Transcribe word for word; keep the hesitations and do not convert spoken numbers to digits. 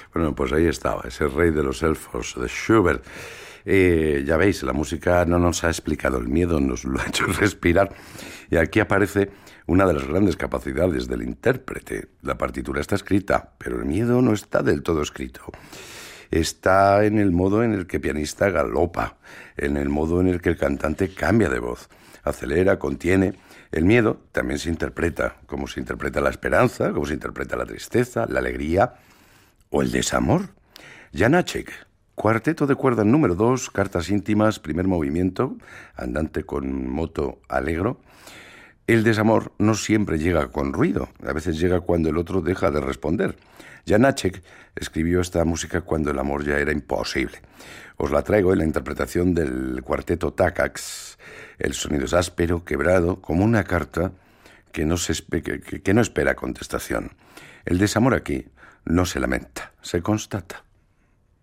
Bueno, pues ahí estaba, ese rey de los elfos, de Schubert. Eh, ya veis, la música no nos ha explicado el miedo, nos lo ha hecho respirar. Y aquí aparece una de las grandes capacidades del intérprete. La partitura está escrita, pero el miedo no está del todo escrito. Está en el modo en el que el pianista galopa, en el modo en el que el cantante cambia de voz, acelera, contiene. El miedo también se interpreta, como se interpreta la esperanza, como se interpreta la tristeza, la alegría o el desamor. Janáček, cuarteto de cuerdas número dos, cartas íntimas, primer movimiento, andante con moto alegro. El desamor no siempre llega con ruido, a veces llega cuando el otro deja de responder. Janáček escribió esta música cuando el amor ya era imposible. Os la traigo en la interpretación del cuarteto Takacs. El sonido es áspero, quebrado, como una carta que no, se espe- que, que no espera contestación. El desamor aquí no se lamenta, se constata.